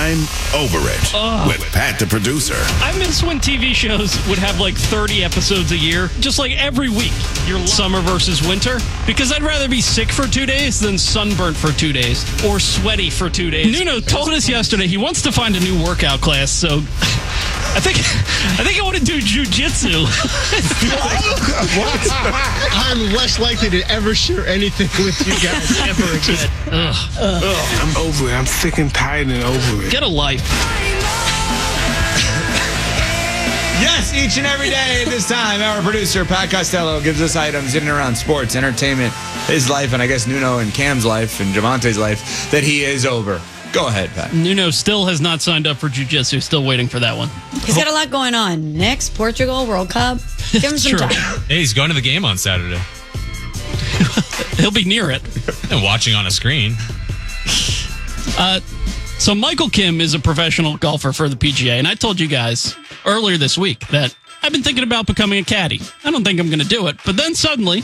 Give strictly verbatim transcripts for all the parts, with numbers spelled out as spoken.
I'm Over It Ugh. with Pat the producer. I miss when T V shows would have like thirty episodes a year, just like every week. Your summer versus winter. Because I'd rather be sick for two days than sunburnt for two days or sweaty for two days. Nuno told us yesterday he wants to find a new workout class, so I think I think I want to do jujitsu. I'm less likely to ever share anything with you guys ever again. Ugh. Ugh, I'm over it. I'm sick and tired and over it. Get a life. Yes, each and every day at this time, our producer, Pat Costello, gives us items in and around sports, entertainment, his life, and I guess Nuno and Cam's life and Jamonte's life that he is over. Go ahead, Pat. Nuno still has not signed up for jiu-jitsu. Still waiting for that one. He's got a lot going on. Next, Portugal, World Cup. Give him some True. time. Hey, he's going to the game on Saturday He'll be near it. and watching on a screen. Uh, so Michael Kim is a professional golfer for the P G A, and I told you guys earlier this week that I've been thinking about becoming a caddy. I don't think I'm going to do it, but then suddenly,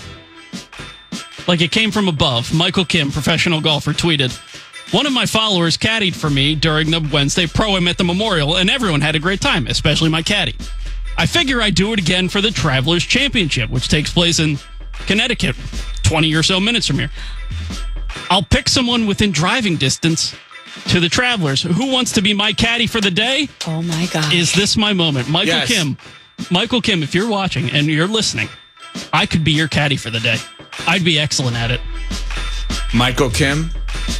like it came from above, Michael Kim, professional golfer, tweeted, "One of my followers caddied for me during the Wednesday Pro-Am at the Memorial, and everyone had a great time, especially my caddy. I figure I'd do it again for the Travelers Championship, which takes place in Connecticut, twenty or so minutes from here. I'll pick someone within driving distance to the Travelers. Who wants to be my caddy for the day? Oh, my God. Is this my moment? Michael Yes. Kim, Michael Kim, if you're watching and you're listening, I could be your caddy for the day. I'd be excellent at it." Michael Kim,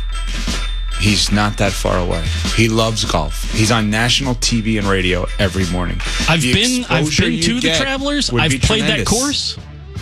he's not that far away. He loves golf. He's on national T V and radio every morning. I've The been I've exposure been you to the get Travelers. would I've be played that tremendous. course.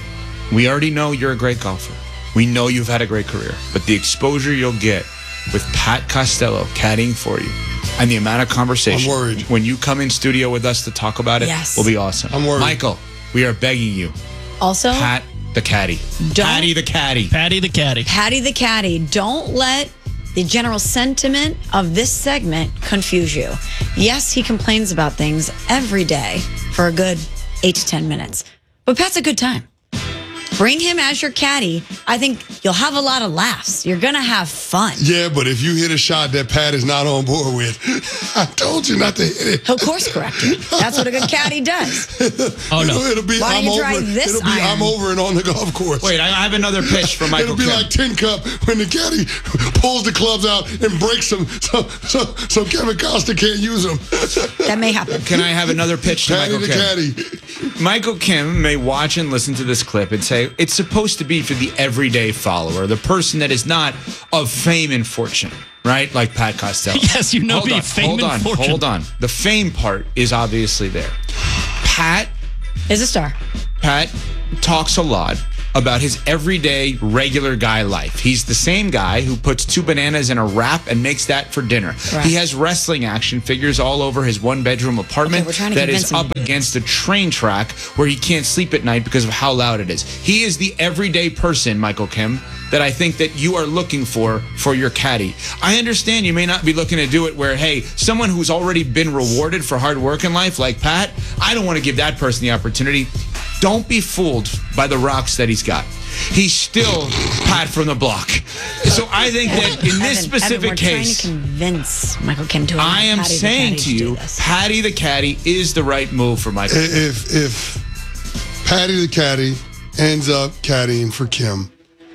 We already know you're a great golfer. We know you've had a great career. But the exposure you'll get with Pat Costello caddying for you and the amount of conversation I'm worried. when you come in studio with us to talk about it Yes. will be awesome. I'm worried. Michael, we are begging you. Also, Pat the caddy. Don't- Patty the caddy. Patty the caddy. Patty the caddy, don't let the general sentiment of this segment confuse you. Yes, he complains about things every day for a good eight to ten minutes, but Pat's a good time. Bring him as your caddy. I think you'll have a lot of laughs. You're going to have fun. Yeah, but if you hit a shot that Pat is not on board with, I told you not to hit it. He'll course correct you. That's what a good caddy does. Oh, no. It'll, it'll be Why don't I'm you over. try this It'll be iron? I'm over and on the golf course. Wait, I I have another pitch for Michael It'll be Kim. like tin cup when the caddy pulls the clubs out and breaks them, so so so Kevin Costa can't use them. That may happen. Can I have another pitch to Patty Michael the Kim? caddy. Michael Kim may watch and listen to this clip and say, it's supposed to be for the everyday follower, the person that is not of fame and fortune, right? Like Pat Costello. Yes, you know hold me, on, fame hold and on, fortune. Hold on. The fame part is obviously there. Pat, Is a star. Pat talks a lot about his everyday, regular guy life. He's the same guy who puts two bananas in a wrap and makes that for dinner. Right. He has wrestling action figures all over his one-bedroom apartment Okay, we're trying to that is convince him. up against a train track where he can't sleep at night because of how loud it is. He is the everyday person, Michael Kim, that I think that you are looking for for your caddy. I understand you may not be looking to do it where, hey, someone who's already been rewarded for hard work in life like Pat, I don't want to give that person the opportunity. Don't be fooled by the rocks that he's got. He's still Pat from the block. So I think that in this Evan, specific Evan, we're case, trying to convince Michael Kim to allow I am Patty the saying caddy to do you, this. Patty the caddy is the right move for Michael. If if Patty the caddy ends up caddying for Kim,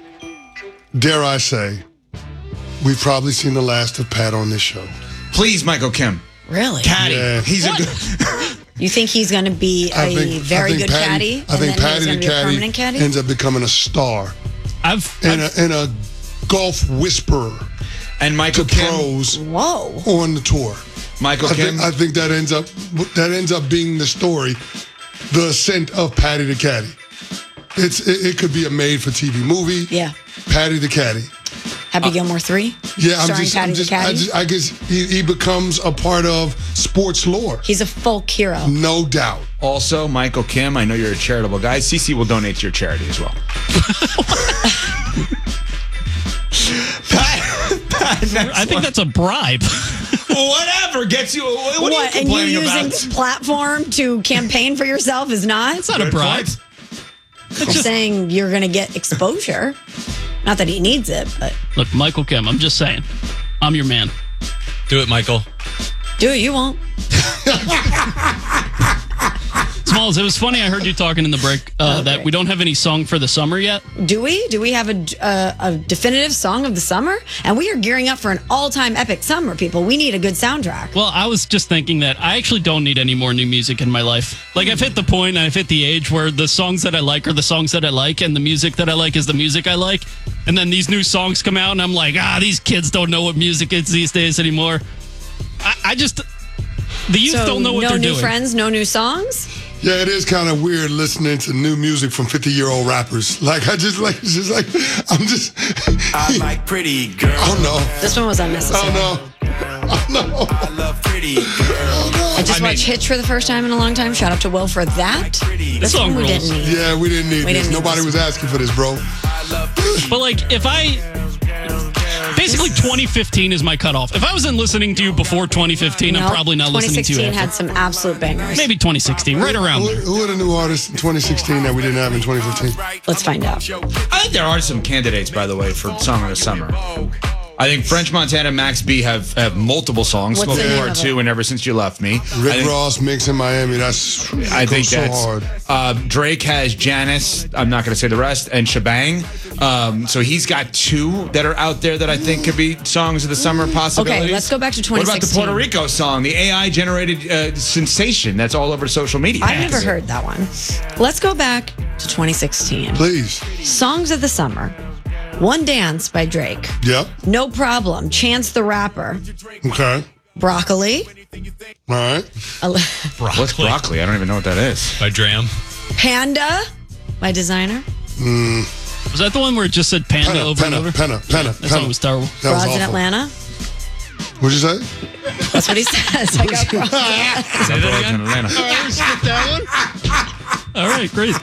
dare I say, we've probably seen the last of Pat on this show. Please, Michael Kim. Really? Caddy. Yeah. He's What? a good. You think he's going to be a I think, very I think good Patty, caddy? I and think then Patty he's the going to be a caddy, permanent caddy? ends up becoming a star I've, and I've a, and a golf whisperer And Michael to Kim. pros Whoa. on the tour. Michael I Kim. think, I think that ends up that ends up being the story, the ascent of Patty the caddy. It's it, it could be a made-for-T V movie. Yeah. Patty the caddy. Happy Gilmore three? Yeah, I'm Starring just, Patty I'm just, the I, caddy? just, I guess he, he becomes a part of sports lore, He's a folk hero. no doubt. Also, Michael Kim, I know you're a charitable guy. Cece will donate to your charity as well. Pat, Pat, next I think one. that's a bribe. Whatever gets you. What, What, are you and you complaining using about? this platform to campaign for yourself is not? It's not a Good bribe. point. I'm saying you're going to get exposure. Not that he needs it, but Look, Michael Kim, I'm just saying. I'm your man. Do it, Michael. Do it, you won't. Smalls, it was funny. I heard you talking in the break uh, Oh, that great. we don't have any song for the summer yet. Do we? Do we have a, a, a definitive song of the summer? And we are gearing up for an all-time epic summer, people. We need a good soundtrack. Well, I was just thinking that I actually don't need any more new music in my life. Like, I've hit the point, I've hit the age where the songs that I like are the songs that I like, and the music that I like is the music I like. And then these new songs come out, and I'm like, ah, these kids don't know what music is these days anymore. I, I just, the youth So don't know what no they're new doing. friends, no new songs? Yeah, it is kind of weird listening to new music from fifty-year-old rappers. Like, I just like, it's just like, I'm just, I like pretty girls. oh no, This one was unnecessary. oh no, oh no. I love pretty girls. I just I watched mean- Hitch for the first time in a long time. Shout out to Will for that. This song one we rules. didn't need. Yeah, we didn't need We this. didn't need Nobody this. was asking for this, bro. But, like, if I, basically twenty fifteen is my cutoff. If I wasn't listening to you before twenty fifteen, I'm Nope. probably not listening to you twenty sixteen after. had some absolute bangers. Maybe twenty sixteen, right around Who, there. who are the new artists in twenty sixteen that we didn't have in twenty fifteen? Let's find out. I think there are some candidates, by the way, for Song of the Summer. I think French Montana and Max B have, have multiple songs. What's the Smoking name Part of two it? and Ever Since You Left Me. I Rick think, Ross, Mix in Miami. That's I think goes so that's hard. uh, Drake has Janice. I'm not going to say the rest, and Shebang. Um, so he's got two that are out there that I think could be songs of the summer possibilities. let's go back to What about the twenty sixteen. Puerto Rico song, the A I generated uh, sensation that's all over social media? I've never heard that one. Let's go back to twenty sixteen. Please. Songs of the Summer. One Dance by Drake. Yep. No Problem. Chance the Rapper. Okay. Broccoli. All right. What's broccoli? I don't even know what that is. By Dram. Panda by Designer. Was that the one where it just said Panda Penna, over penna, and over? penna, penna, That song was terrible. That was Broads in awful. Atlanta. What'd you say? That's what he says. I got broads. Say that Broads in again? Atlanta. All right, we skipped that one. All right, great.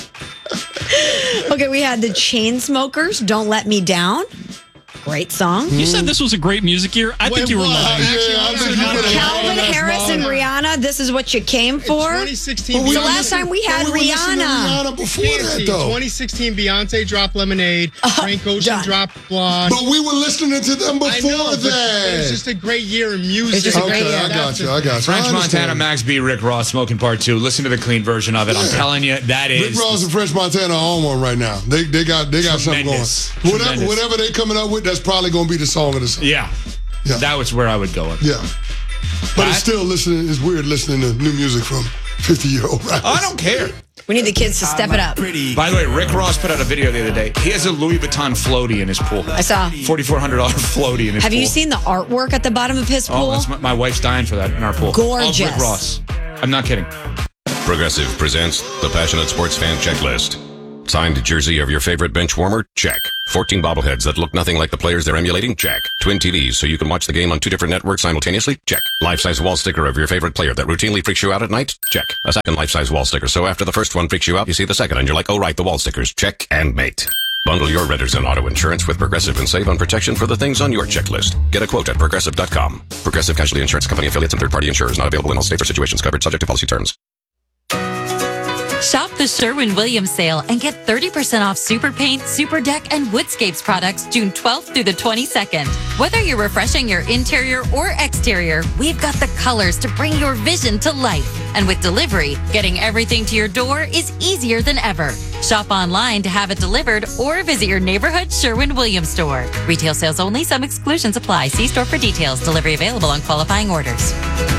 Okay, we had the Chainsmokers, Don't Let Me Down. Great song. You said this was a great music year. I think Wait, you were what? lying. Actually, Yeah, I I'm think gonna you have would've to- Calvin that's Harris and wrong. Rihanna, this is what you came for. twenty sixteen. But we The were last time we had but were listening to Rihanna. Rihanna before Fancy. that, though. twenty sixteen Beyonce dropped Lemonade. Frank Ocean done. dropped Blonde. But we were listening to them before I know, but that. it was just a great year in music. It's just a great okay, year. I got you. I got you. French I understand. Montana, Max B, Rick Ross, Smoking Part two. Listen to the clean version of it. I'm Yeah. telling you, that Rick is. Ross and French Montana are on one right now. They they got they got Tremendous. something going. Whatever Tremendous. whatever they coming up with, that's probably gonna be the song of the summer. Yeah. Yeah. That was where I would go with. Yeah. But it's That- still listening. It's weird listening to new music from fifty-year-old rappers. I don't care. We need the kids to step it up. By the way, Rick Ross put out a video the other day. He has a Louis Vuitton floaty in his pool. I saw. forty-four hundred dollars floaty in his Have pool. you seen the artwork at the bottom of his pool? Oh, that's my, my wife's dying for that in our pool. Gorgeous. Of Rick Ross. I'm not kidding. Progressive presents the Passionate Sports Fan Checklist. Signed jersey of your favorite bench warmer? Check. fourteen bobbleheads that look nothing like the players they're emulating? Check. Twin T Vs so you can watch the game on two different networks simultaneously? Check. Life-size wall sticker of your favorite player that routinely freaks you out at night? Check. A second life-size wall sticker so after the first one freaks you out, you see the second and you're like, oh right, the wall stickers. Check and mate. Bundle your renters and auto insurance with Progressive and save on protection for the things on your checklist. Get a quote at progressive dot com. Progressive Casualty Insurance Company affiliates and third-party insurers not available in all states or situations covered subject to policy terms. Shop the Sherwin-Williams sale and get thirty percent off Super Paint, Super Deck, and Woodscapes products June twelfth through the twenty-second. Whether you're refreshing your interior or exterior, we've got the colors to bring your vision to life. And with delivery, getting everything to your door is easier than ever. Shop online to have it delivered or visit your neighborhood Sherwin-Williams store. Retail sales only. Some exclusions apply. See store for details. Delivery available on qualifying orders.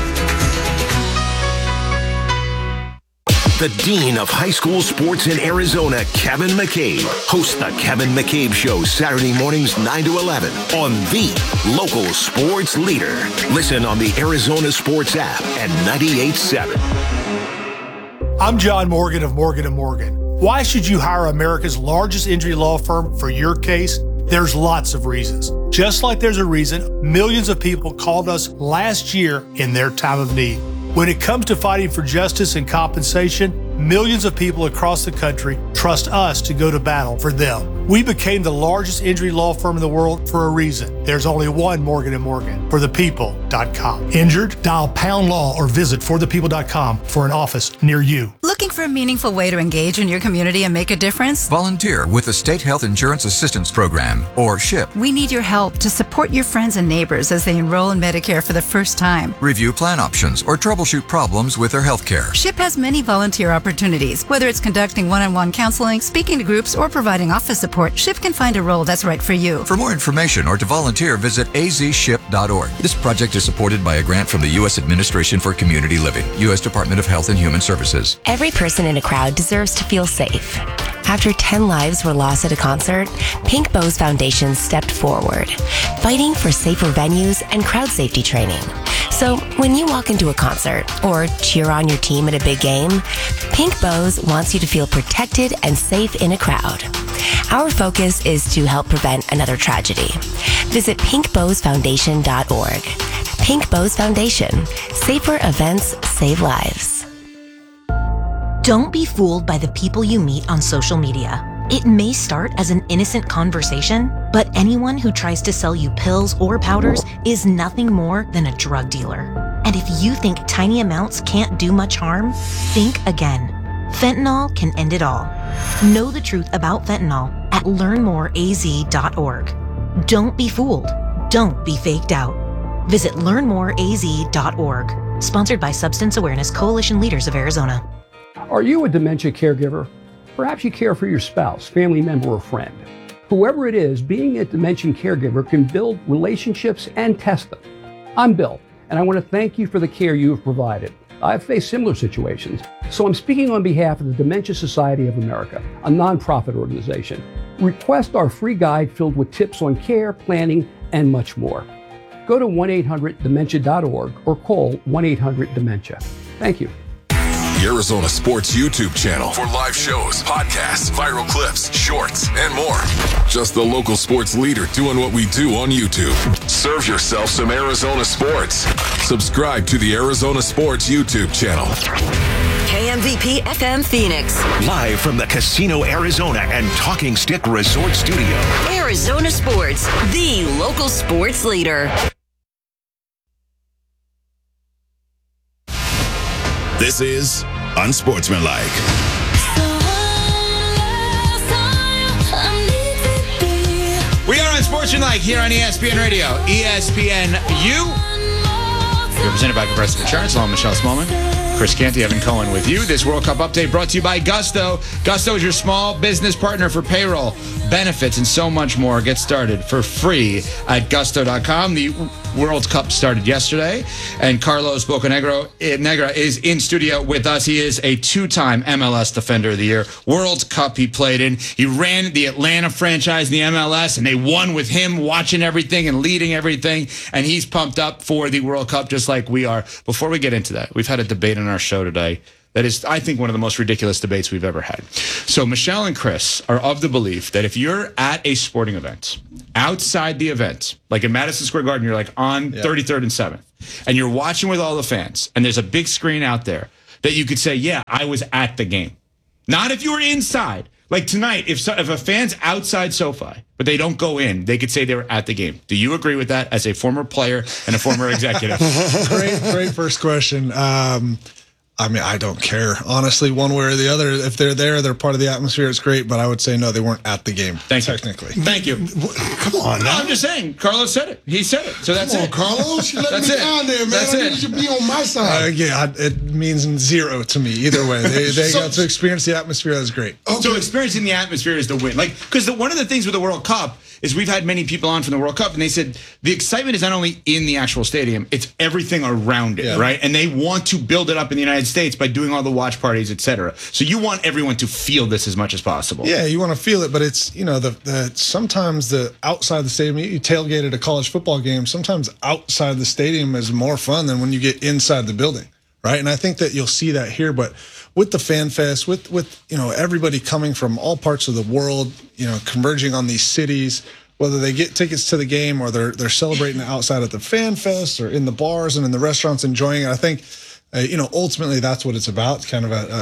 The Dean of High School Sports in Arizona, Kevin McCabe, hosts the Kevin McCabe Show Saturday mornings nine to eleven on the local sports leader. Listen on the Arizona Sports app and ninety-eight point seven. I'm John Morgan of Morgan and Morgan. Why should you hire America's largest injury law firm for your case? There's lots of reasons. Just like there's a reason millions of people called us last year in their time of need. When it comes to fighting for justice and compensation, millions of people across the country trust us to go to battle for them. We became the largest injury law firm in the world for a reason. There's only one Morgan and Morgan, for the people dot com. Injured? Dial pound law or visit for the people dot com for an office near you. Looking for a meaningful way to engage in your community and make a difference? Volunteer with the State Health Insurance Assistance Program, or SHIP. We need your help to support your friends and neighbors as they enroll in Medicare for the first time. Review plan options or troubleshoot problems with their health care. SHIP has many volunteer opportunities. Whether it's conducting one-on-one counseling, speaking to groups, or providing office support, SHIP can find a role that's right for you. For more information or to volunteer, visit a z ship dot org. This project is supported by a grant from the U S Administration for Community Living, U S Department of Health and Human Services. Every person in a crowd deserves to feel safe. After ten lives were lost at a concert, Pink Bows Foundation stepped forward, fighting for safer venues and crowd safety training. So when you walk into a concert or cheer on your team at a big game, Pink Bows wants you to feel protected and safe in a crowd. Our focus is to help prevent another tragedy. Visit pink bows foundation dot org. Pink Bows Foundation. Safer events save lives. Don't be fooled by the people you meet on social media. It may start as an innocent conversation, but anyone who tries to sell you pills or powders is nothing more than a drug dealer. And if you think tiny amounts can't do much harm, think again. Fentanyl can end it all. Know the truth about fentanyl at learn more a z dot org. Don't be fooled. Don't be faked out. Visit learn more a z dot org. Sponsored by Substance Awareness Coalition Leaders of Arizona. Are you a dementia caregiver? Perhaps you care for your spouse, family member, or friend. Whoever it is, being a dementia caregiver can build relationships and test them. I'm Bill, and I want to thank you for the care you have provided. I've faced similar situations, so I'm speaking on behalf of the Dementia Society of America, a nonprofit organization. Request our free guide filled with tips on care, planning, and much more. Go to one eight hundred dementia dot org or call one eight hundred dementia. Thank you. The Arizona Sports YouTube channel for live shows, podcasts, viral clips, shorts, and more. Just the local sports leader doing what we do on YouTube. Serve yourself some Arizona sports. Subscribe to the Arizona Sports YouTube channel. K M V P F M Phoenix. Live from the Casino Arizona and Talking Stick Resort Studio. Arizona Sports, the local sports leader. This is Unsportsmanlike. We are Unsportsmanlike here on E S P N Radio. E S P N U. You're presented by Progressive Insurance. Hello, Michelle Smallman. Chris Canty, Evan Cohen with you. This World Cup update brought to you by Gusto. Gusto is your small business partner for payroll, benefits, and so much more. Get started for free at gusto dot com. The World Cup started yesterday, and Carlos Bocanegra Negra is in studio with us. He is a two-time M L S Defender of the Year. World Cup he played in. He ran the Atlanta franchise in the M L S, and they won with him watching everything and leading everything, and he's pumped up for the World Cup just like we are. Before we get into that, we've had a debate on our show today that is, I think, one of the most ridiculous debates we've ever had. So Michelle and Chris are of the belief that if you're at a sporting event, outside the event, like in Madison Square Garden, you're like on yeah. thirty-third and seventh, and you're watching with all the fans, and there's a big screen out there, that you could say, yeah, I was at the game. Not if you were inside. Like tonight, if so, if a fan's outside SoFi, but they don't go in, they could say they were at the game. Do you agree with that as a former player and a former executive? Great, great first question. Um, I mean, I don't care, honestly, one way or the other. If they're there, they're part of the atmosphere, it's great, but I would say no, they weren't at the game, Thank technically. You. Thank you. Come on, no, now. I'm just saying, Carlos said it. He said it, so that's Come on, it. Carlos, you let that's me it. down there, man. That's I it. need you to be on my side. Uh, yeah, I, it means zero to me, either way. They, they so, got to experience the atmosphere, that's great. Okay. So experiencing the atmosphere is the win. Like, because one of the things with the World Cup is we've had many people on from the World Cup, and they said the excitement is not only in the actual stadium, it's everything around it, yeah. right? And they want to build it up in the United States by doing all the watch parties, et cetera. So you want everyone to feel this as much as possible. Yeah, you want to feel it, but it's, you know, the, the sometimes the outside the stadium, you tailgate at a college football game, sometimes outside the stadium is more fun than when you get inside the building, right? And I think that you'll see that here, but with the Fan Fest, with, with, you know, everybody coming from all parts of the world, you know, converging on these cities, whether they get tickets to the game or they're they're celebrating outside at the Fan Fest or in the bars and in the restaurants enjoying it, I think, uh, you know, ultimately that's what it's about. It's kind of a, a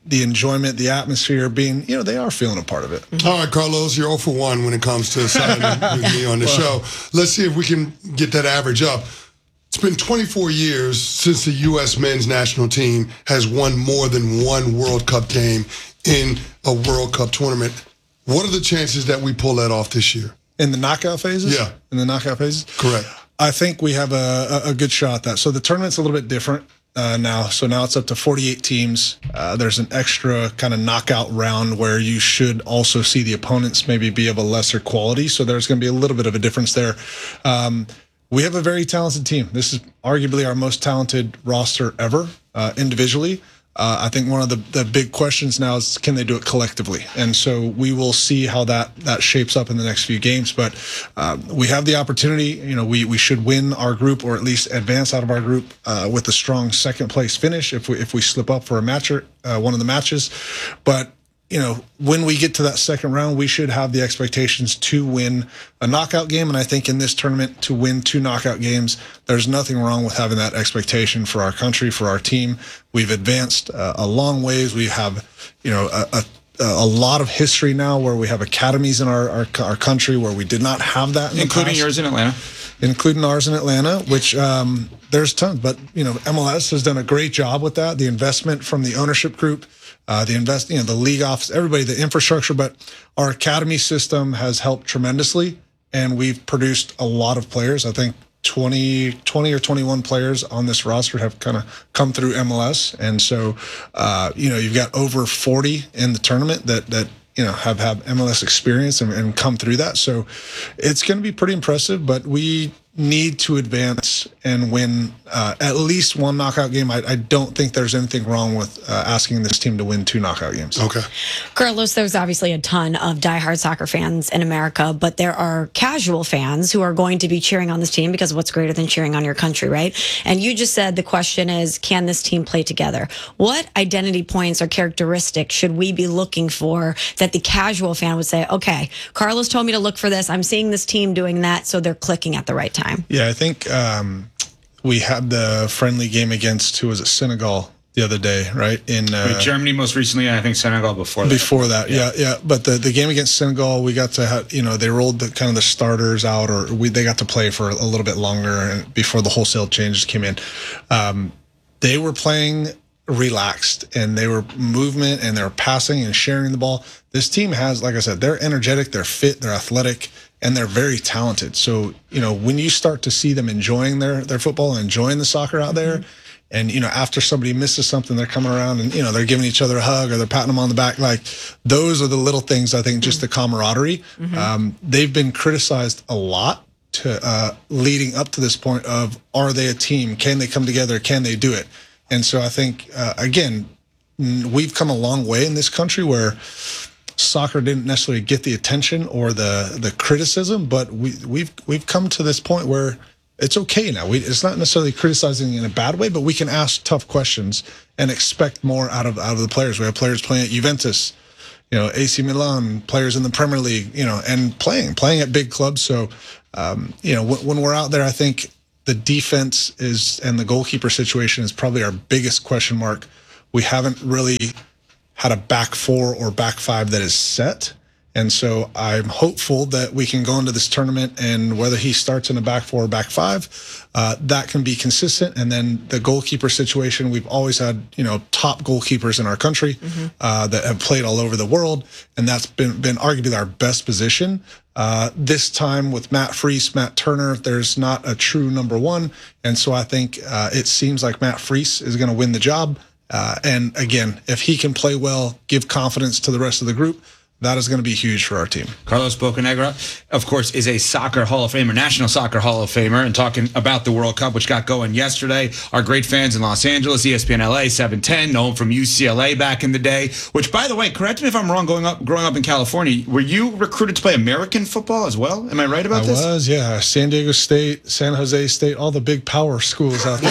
the enjoyment, the atmosphere, being, you know, they are feeling a part of it. All right, Carlos, you're zero for one when it comes to siding with me on the show. Let's see if we can get that average up. It's been twenty-four years since the U S men's national team has won more than one World Cup game in a World Cup tournament. What are the chances that we pull that off this year? In the knockout phases? Yeah. In the knockout phases? Correct. I think we have a, a good shot at that. So the tournament's a little bit different uh, now. So now it's up to forty-eight teams. Uh, there's an extra kind of knockout round where you should also see the opponents maybe be of a lesser quality. So there's going to be a little bit of a difference there. Um, we have a very talented team. This is arguably our most talented roster ever uh, individually. Uh, I think one of the, the big questions now is, can they do it collectively? And so we will see how that that shapes up in the next few games. But um, we have the opportunity. You know, we we should win our group, or at least advance out of our group uh, with a strong second place finish if we if we slip up for a match or uh, one of the matches. But you know, when we get to that second round, we should have the expectations to win a knockout game. And I think in this tournament, to win two knockout games, there's nothing wrong with having that expectation for our country, for our team. We've advanced uh, a long ways. We have, you know, a, a a lot of history now where we have academies in our our, our country where we did not have that in including the past. yours in Atlanta. Including ours in Atlanta, which um, there's tons. But, you know, M L S has done a great job with that. The investment from the ownership group, uh, the invest, you know, the league office, everybody, the infrastructure. But our academy system has helped tremendously, and we've produced a lot of players. I think twenty, twenty or twenty-one players on this roster have kind of come through M L S. And so, uh, you know, you've got over forty in the tournament that that. you know, have had M L S experience and, and come through that. So it's going to be pretty impressive, but we need to advance and win uh, at least one knockout game. I, I don't think there's anything wrong with uh, asking this team to win two knockout games. Okay. Carlos, there's obviously a ton of diehard soccer fans in America, but there are casual fans who are going to be cheering on this team because what's greater than cheering on your country, right? And you just said the question is, can this team play together? What identity points or characteristics should we be looking for that the casual fan would say, okay, Carlos told me to look for this. I'm seeing this team doing that, so they're clicking at the right time. Yeah, I think um, we had the friendly game against, who was it, Senegal the other day, right? In uh, Germany most recently, and I think Senegal before that. Before that, yeah, yeah. yeah. But the, the game against Senegal, we got to have, you know, they rolled the kind of the starters out, or we they got to play for a little bit longer and before the wholesale changes came in. Um, they were playing relaxed, and they were movement, and they were passing and sharing the ball. This team has, like I said, they're energetic, they're fit, they're athletic, and they're very talented. So, you know, when you start to see them enjoying their, their football and enjoying the soccer out there, mm-hmm. and, you know, after somebody misses something, they're coming around and, you know, they're giving each other a hug or they're patting them on the back. Like, those are the little things, I think, just the camaraderie. Mm-hmm. Um, they've been criticized a lot to uh, leading up to this point of, are they a team? Can they come together? Can they do it? And so I think, uh, again, we've come a long way in this country where soccer didn't necessarily get the attention or the the criticism, but we we've we've come to this point where it's okay now. We, it's not necessarily criticizing in a bad way, but we can ask tough questions and expect more out of out of the players. We have players playing at Juventus, you know, A C Milan, players in the Premier League, you know, and playing playing at big clubs. So, um, you know, when, when we're out there, I think the defense is and the goalkeeper situation is probably our biggest question mark. We haven't really had a back four or back five that is set. And so I'm hopeful that we can go into this tournament, and whether he starts in a back four or back five, uh, that can be consistent. And then the goalkeeper situation, we've always had, you know, top goalkeepers in our country mm-hmm. uh, that have played all over the world. And that's been, been arguably our best position. Uh, this time with Matt Freese, Matt Turner, there's not a true number one. And so I think uh, it seems like Matt Freese is going to win the job. Uh, and again, if he can play well, give confidence to the rest of the group, that is going to be huge for our team. Carlos Bocanegra, of course, is a soccer Hall of Famer, National Soccer Hall of Famer, and talking about the World Cup, which got going yesterday. Our great fans in Los Angeles, E S P N L A, seven ten, know him from U C L A back in the day, which, by the way, correct me if I'm wrong, going up, growing up in California, were you recruited to play American football as well? Am I right about I this? I was, yeah. San Diego State, San Jose State, all the big power schools out there.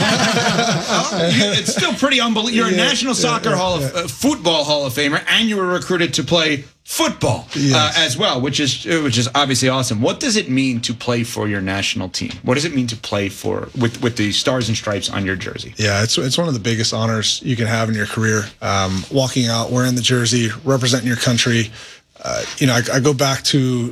oh, you, it's still pretty unbelievable. You're a yeah, National Soccer yeah, yeah, Hall of yeah. uh, Football Hall of Famer, and you were recruited to play football uh, Yes. as well, which is which is obviously awesome. What does it mean to play for your national team? What does it mean to play for with with the stars and stripes on your jersey? Yeah, it's it's one of the biggest honors you can have in your career. Um, walking out, wearing the jersey, representing your country. Uh, you know, I, I go back to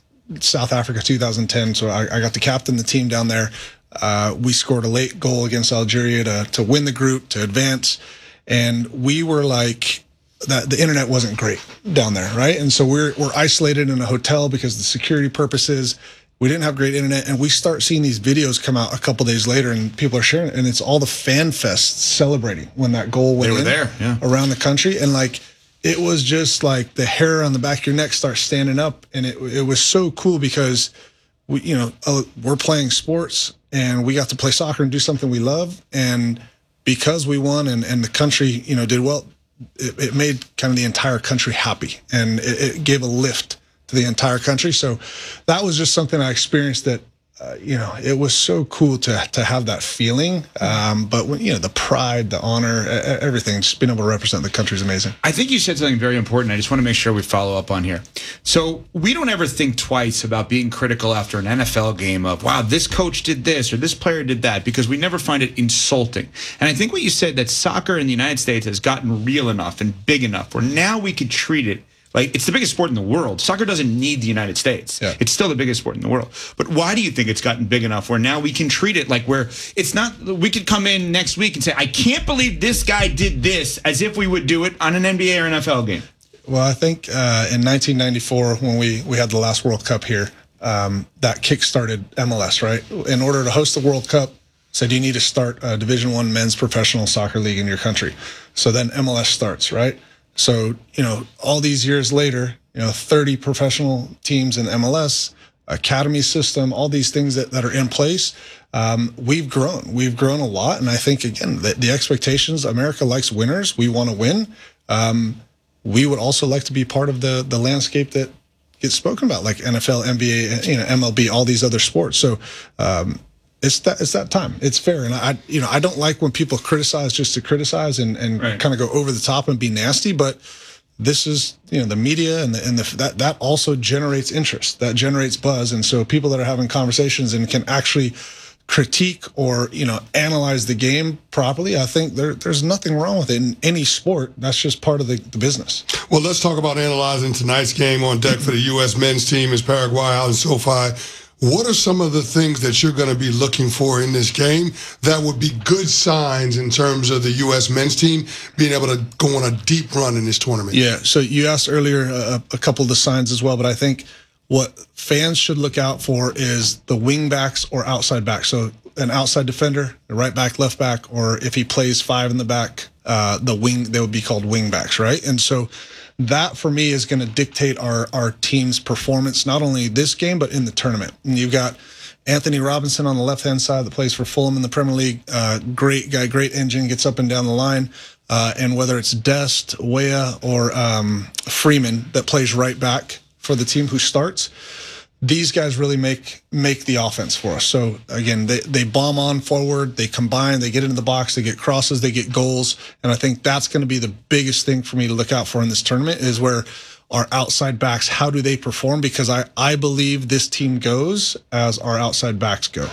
South Africa two thousand ten, so I, I got to captain the team down there. Uh, we scored a late goal against Algeria to to win the group, to advance, and we were like that. The internet wasn't great down there, right? And so we're we're isolated in a hotel because of the security purposes. We didn't have great internet, and we start seeing these videos come out a couple days later, and people are sharing it, and it's all the fan fests celebrating when that goal went They were in there, yeah. around the country, and like it was just like the hair on the back of your neck starts standing up, and it it was so cool because we, you know, uh, we're playing sports, and we got to play soccer and do something we love, and because we won and and the country, you know, did well, it, it made kind of the entire country happy, and it, it gave a lift to the entire country. So that was just something I experienced that, uh, you know, it was so cool to to have that feeling. Um, but when, you know, the pride, the honor, e- everything, just being able to represent the country is amazing. I think you said something very important. I just want to make sure we follow up on here. So we don't ever think twice about being critical after an N F L game of, wow, this coach did this or this player did that, because we never find it insulting. And I think what you said, that soccer in the United States has gotten real enough and big enough where now we could treat it like it's the biggest sport in the world. Soccer doesn't need the United States. Yeah. It's still the biggest sport in the world. But why do you think it's gotten big enough where now we can treat it like where it's not, we could come in next week and say, I can't believe this guy did this, as if we would do it on an N B A or N F L game? Well, I think uh, in nineteen ninety-four, when we, we had the last World Cup here, um, that kick-started M L S, right? In order to host the World Cup, said you need to start a Division One men's professional soccer league in your country. So then M L S starts, right? So, you know, all these years later, you know, thirty professional teams in M L S, academy system, all these things that, that are in place, um, we've grown. We've grown a lot. And I think, again, the, the expectations, America likes winners. We want to win. Um, we would also like to be part of the the landscape that gets spoken about, like N F L, N B A, you know, M L B, all these other sports. So um, it's that it's that time. It's fair, and I you know I don't like when people criticize just to criticize and and Right. kind of go over the top and be nasty, but this is, you know, the media and the, and the, that that also generates interest, that generates buzz, and so people that are having conversations and can actually critique or, you know, analyze the game properly, I think there there's nothing wrong with it in any sport. That's just part of the, the business. Well, let's talk about analyzing tonight's game. On deck for the U S men's team is Paraguay out in SoFi. What are some of the things that you're going to be looking for in this game that would be good signs in terms of the U S men's team being able to go on a deep run in this tournament? Yeah, so you asked earlier uh, a couple of the signs as well, but I think what fans should look out for is the wing backs or outside backs. So an outside defender, a right back, left back, or if he plays five in the back, uh, the wing, they would be called wing backs, right? And so that for me is going to dictate our our team's performance, not only this game, but in the tournament. And you've got Anthony Robinson on the left-hand side that plays for Fulham in the Premier League. Uh, great guy, great engine, gets up and down the line. Uh, and whether it's Dest, Weah, or um, Freeman that plays right back for the team who starts, these guys really make make the offense for us. So again, they, they bomb on forward, they combine, they get into the box, they get crosses, they get goals. And I think that's going to be the biggest thing for me to look out for in this tournament is where our outside backs, how do they perform? Because I, I believe this team goes as our outside backs go.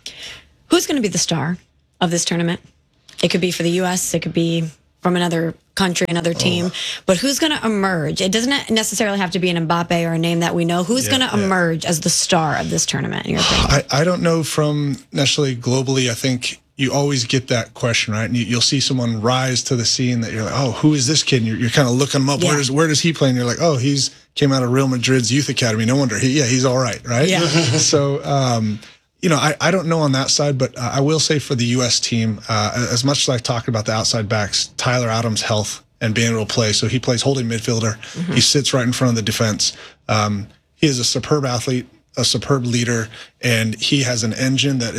Who's going to be the star of this tournament? It could be for the U S, it could be from another country, another team. Oh. But who's going to emerge? It doesn't necessarily have to be an Mbappe or a name that we know. Who's yeah, going to yeah. emerge as the star of this tournament, in your opinion? I, I don't know from necessarily globally. I think you always get that question, right? And you, you'll see someone rise to the scene that you're like, oh, who is this kid? And you're, you're kind of looking him up. Yeah. Where, does, where does he play? And you're like, oh, he's came out of Real Madrid's youth academy. No wonder. He, yeah, he's all right, right? Yeah. so, um, you know, I, I don't know on that side, but uh, I will say for the U S team, uh, as much as I talked about the outside backs, Tyler Adams' health and being able to play. So he plays holding midfielder. Mm-hmm. He sits right in front of the defense. Um, he is a superb athlete, a superb leader, and he has an engine that is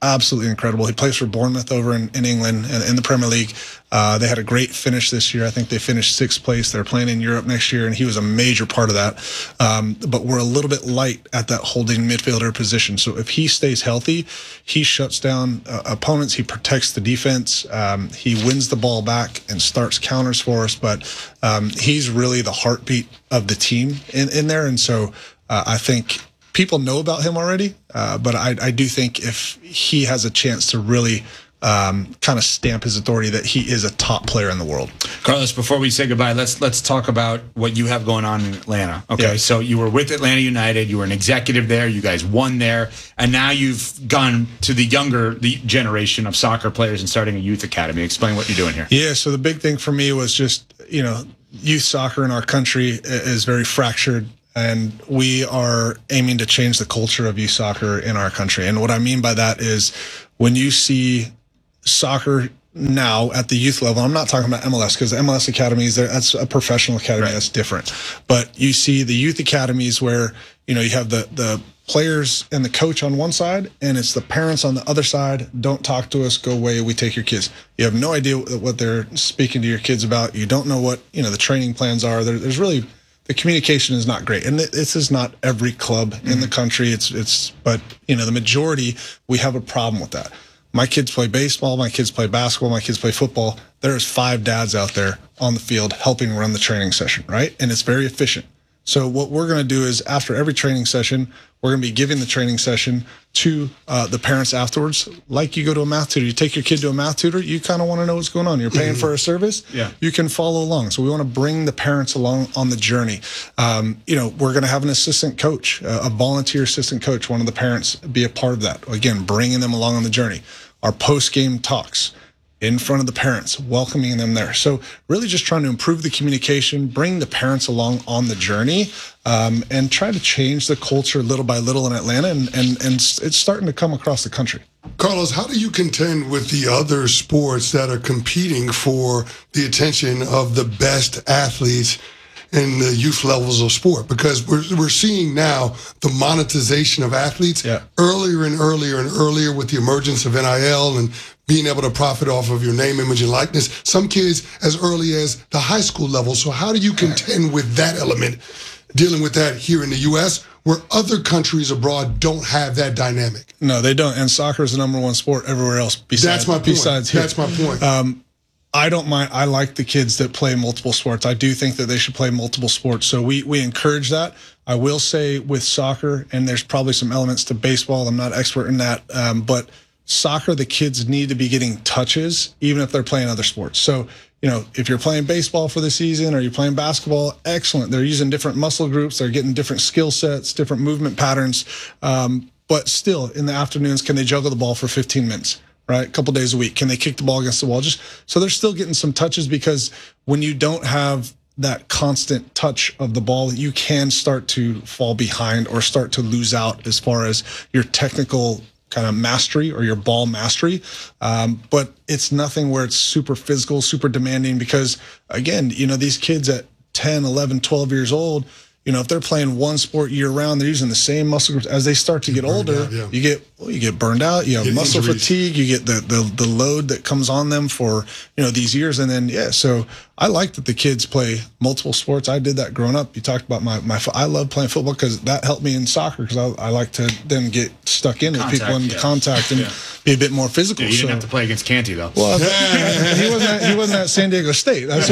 absolutely incredible. He plays for Bournemouth over in, in England in, in the Premier League. Uh, they had a great finish this year. I think they finished sixth place. They're playing in Europe next year, and he was a major part of that. Um, but we're a little bit light at that holding midfielder position. So if he stays healthy, he shuts down uh, opponents. He protects the defense. Um, he wins the ball back and starts counters for us. But um, he's really the heartbeat of the team in, in there. And so uh, I think people know about him already. Uh, but I, I do think if he has a chance to really Um, kind of stamp his authority that he is a top player in the world. Carlos, before we say goodbye, let's let's talk about what you have going on in Atlanta. Okay, Yeah. so you were with Atlanta United, you were an executive there, you guys won there, and now you've gone to the younger the generation of soccer players and starting a youth academy. Explain what you're doing here. Yeah, so the big thing for me was just, you know, youth soccer in our country is very fractured, and we are aiming to change the culture of youth soccer in our country. And what I mean by that is when you see soccer now at the youth level, I'm not talking about M L S because the M L S academies, that's a professional academy, right. That's different. But you see the youth academies where, you know, you have the the players and the coach on one side, and it's the parents on the other side. Don't talk to us, go away, we take your kids. You have no idea what they're speaking to your kids about. You don't know what, you know, the training plans are. There, there's really, the communication is not great. And this is not every club mm-hmm. in the country. It's, it's, but, you know, the majority, we have a problem with that. My kids play baseball, my kids play basketball, my kids play football. There's five dads out there on the field helping run the training session, right? And it's very efficient. So what we're going to do is after every training session, we're going to be giving the training session to uh, the parents afterwards. Like you go to a math tutor, you take your kid to a math tutor, you kind of want to know what's going on. You're paying mm-hmm. for a service, yeah. You can follow along. So we want to bring the parents along on the journey. Um, you know, we're going to have an assistant coach, uh, a volunteer assistant coach, one of the parents be a part of that. Again, bringing them along on the journey. Our post-game talks in front of the parents, welcoming them there. So really just trying to improve the communication, bring the parents along on the journey, um, and try to change the culture little by little in Atlanta, and, and, and it's starting to come across the country. Carlos, how do you contend with the other sports that are competing for the attention of the best athletes in the youth levels of sport? Because we're we're seeing now the monetization of athletes yeah. earlier and earlier and earlier with the emergence of N I L and being able to profit off of your name, image, and likeness. Some kids as early as the high school level. So how do you contend with that element, dealing with that here in the U S, where other countries abroad don't have that dynamic? No, they don't. And soccer is the number one sport everywhere else besides, That's my point. Besides here. That's my point. Um, I don't mind. I like the kids that play multiple sports. I do think that they should play multiple sports. So we we encourage that. I will say with soccer, and there's probably some elements to baseball. I'm not expert in that, um, but soccer, the kids need to be getting touches, even if they're playing other sports. So, you know, if you're playing baseball for the season or you're playing basketball, excellent. They're using different muscle groups. They're getting different skill sets, different movement patterns. Um, but still, in the afternoons, can they juggle the ball for fifteen minutes? Right, a couple days a week. Can they kick the ball against the wall? Just so they're still getting some touches, because when you don't have that constant touch of the ball, you can start to fall behind or start to lose out as far as your technical kind of mastery or your ball mastery. Um, but it's nothing where it's super physical, super demanding, because again, you know, these kids at ten, eleven, twelve years old, you know, if they're playing one sport year round, they're using the same muscle groups. As they start to get older, out, yeah. you get well, you get burned out. You have Get muscle injuries. fatigue. You get the, the the load that comes on them for, you know, these years. And then yeah, so I like that the kids play multiple sports. I did that growing up. You talked about my my. I love playing football because that helped me in soccer, because I, I like to then get stuck in with people and yeah. contact and Yeah. be a bit more physical. Yeah, you didn't so. have to play against Canty though. Well, he wasn't. At, he wasn't at San Diego State. That's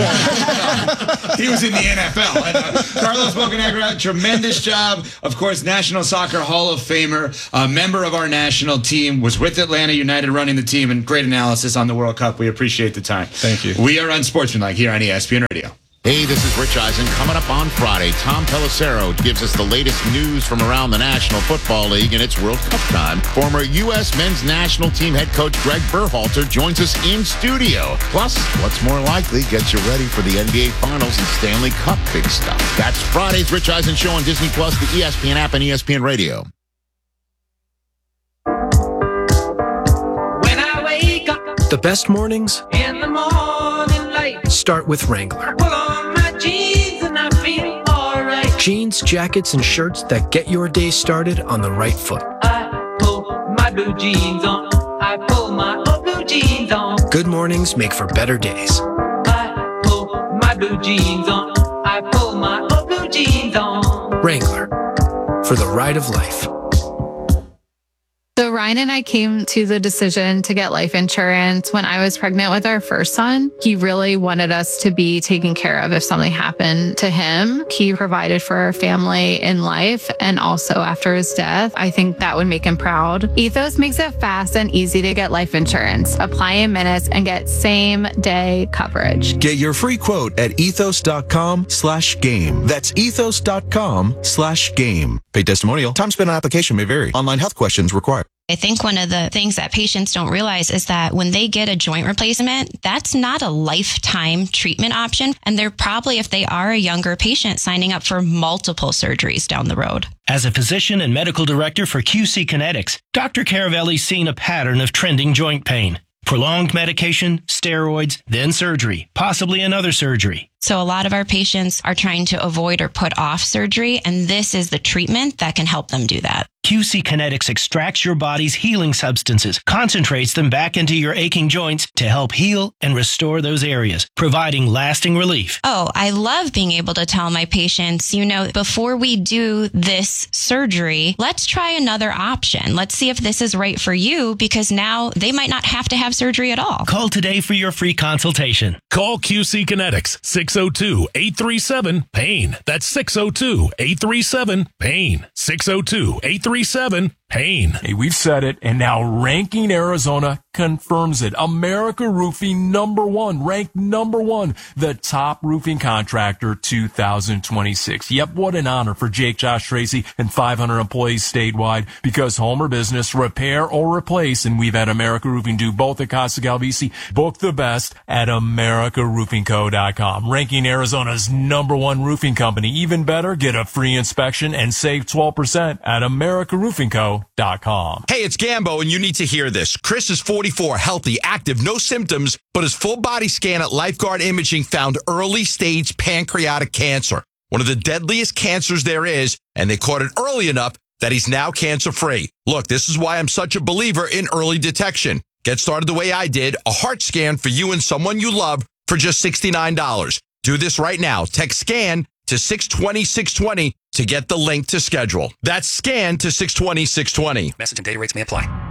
right. He was in the N F L. And, uh, Carlos Bocanegra, tremendous job. Of course, National Soccer Hall of Famer, a member of our national team, was with Atlanta United running the team, and great analysis on the World Cup. We appreciate the time. Thank you. We are Unsportsmanlike here on E S P N Radio. Hey, this is Rich Eisen. Coming up on Friday, Tom Pelissero gives us the latest news from around the National Football League, and it's World Cup time. Former U S men's national team head coach Greg Berhalter joins us in studio. Plus, what's more likely gets you ready for the N B A Finals and Stanley Cup big stuff. That's Friday's Rich Eisen Show on Disney Plus, the E S P N app, and E S P N Radio. When I wake up The best mornings in the morning light, start with Wrangler. pull on my jeans and I feel alright. Jeans, jackets, and shirts that get your day started on the right foot. I pull my blue jeans on. jeans on. Good mornings make for better days. I pull my blue jeans on. I pull my old blue jeans on. Wrangler, for the ride of life. So Ryan and I came to the decision to get life insurance when I was pregnant with our first son. He really wanted us to be taken care of if something happened to him. He provided for our family in life and also after his death. I think that would make him proud. Ethos makes it fast and easy to get life insurance. Apply in minutes and get same day coverage. Get your free quote at ethos.com slash game. That's ethos.com slash game. Paid testimonial. Time spent on application may vary. Online health questions required. I think one of the things that patients don't realize is that when they get a joint replacement, that's not a lifetime treatment option. And they're probably, if they are a younger patient, signing up for multiple surgeries down the road. As a physician and medical director for Q C Kinetics, Doctor Caravelli's seen a pattern of trending joint pain. Prolonged medication, steroids, then surgery, possibly another surgery. So a lot of our patients are trying to avoid or put off surgery, and this is the treatment that can help them do that. Q C Kinetics extracts your body's healing substances, concentrates them back into your aching joints to help heal and restore those areas, providing lasting relief. Oh, I love being able to tell my patients, you know, before we do this surgery, let's try another option. Let's see if this is right for you, because now they might not have to have surgery at all. Call today for your free consultation. Call Q C Kinetics, six oh two, eight three seven, pain. That's six oh two, eight three seven, pain. six oh two, eight three seven, pain. Hey, we've said it, and now Ranking Arizona confirms it. America Roofing, number one, ranked number one, the top roofing contractor two thousand twenty-six. Yep, what an honor for Jake, Josh, Tracy, and five hundred employees statewide, because home or business, repair or replace, and we've had America Roofing do both at Costa Galvisi. Book the best at america roofing co dot com. Ranking Arizona's number one roofing company. Even better, get a free inspection and save twelve percent at america roofing co dot com. Hey, it's Gambo, and you need to hear this. Chris is forty-four, healthy, active, no symptoms, but his full body scan at Lifeguard Imaging found early stage pancreatic cancer, one of the deadliest cancers there is, and they caught it early enough that he's now cancer-free. Look, this is why I'm such a believer in early detection. Get started the way I did, a heart scan for you and someone you love for just sixty-nine dollars. Do this right now. Text SCAN to six twenty, six twenty to get the link to schedule. That's SCAN to six twenty, six twenty. Message and data rates may apply.